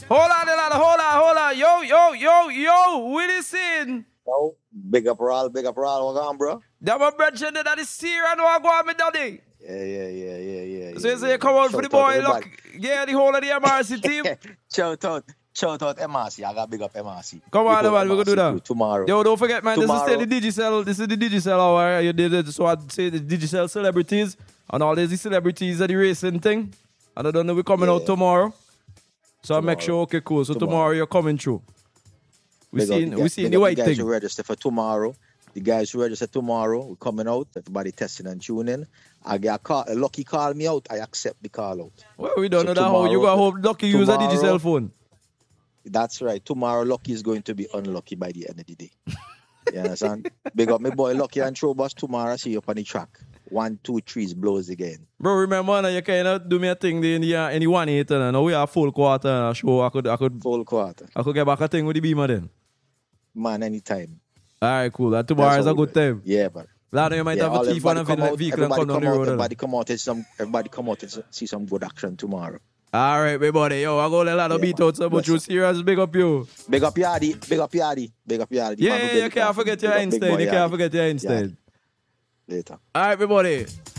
Hold on. Yo, we listen. Yo, big up Raul, what's on, bro? That my brother that is here, I know I go on me daddy. Yeah. So you say you come out for the boy, look, yeah, the whole of the MRC team. Shout out MRC, I got big up MRC. Come on, man, we gonna do that. Tomorrow. Yo, don't forget, man, Tomorrow. this is the Digicel hour. You did it, so I'd say the Digicel celebrities and all these celebrities of the racing thing. And I don't know, we're coming out tomorrow. So I'll make sure, okay, cool. So tomorrow you're coming through. We seen the white thing. The guys who register for tomorrow. The guys who register tomorrow, we're coming out. Everybody testing and tuning. I get a call. Lucky call me out. I accept the call out. Well, we don't know that how you got hope Lucky use a Digicel phone. That's right. Tomorrow, Lucky is going to be unlucky by the end of the day. You understand? Big up my boy Lucky and Trobus tomorrow. See you up on the track. 1, 2, 3 blows again. Bro, remember now you cannot do me a thing in the 1/8 and now we are full quarter and I show I could full quarter. I could get back a thing with the beamer then. Man, anytime. Alright, cool. That tomorrow is a good time. Yeah, but Lad, you might have a thief on a vehicle and come down the road. Everybody come out and see some good action tomorrow. Alright, my buddy. Yo, I go let a lot of beat out so but you serious, big up you. Big up Yardy. Yeah, you can't forget your Einstein. You can't forget your Einstein. Later. Alright, my buddy.